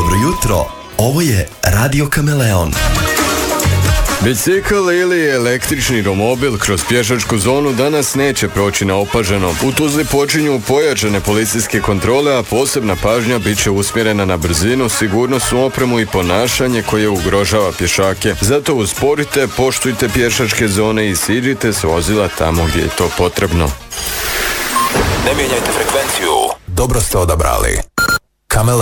Dobro jutro, ovo je Radio Kameleon. Bicikl ili električni romobil kroz pješačku zonu danas neće proći neopaženo. U Tuzli počinju pojačane policijske kontrole, a posebna pažnja bit će usmjerena na brzinu, sigurnosnu opremu i ponašanje koje ugrožava pješake. Zato usporite, poštujte pješačke zone i siđite s vozila tamo gdje je to potrebno. Ne mijenjajte frekvenciju. Dobro ste odabrali. Kameleon.